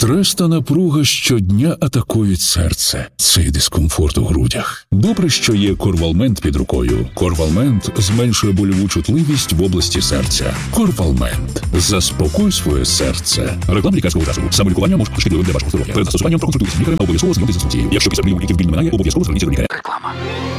Стрес та напруга щодня атакують серце. Цей дискомфорт у грудях. Добре, що є Корвалмент під рукою. Корвалмент зменшує больову чутливість в області серця. Корвалмент. Заспокой своє серце. Реклама лікарського засобу. Самолікування може бути шкідливим для вашого здоров'я. Перед застосуванням проконсультуйтесь з лікарем, а обов'язково знайомтесь з інструкцією. Якщо після прийому ліків біль минає, обов'язково зверніться до лікаря. Реклама.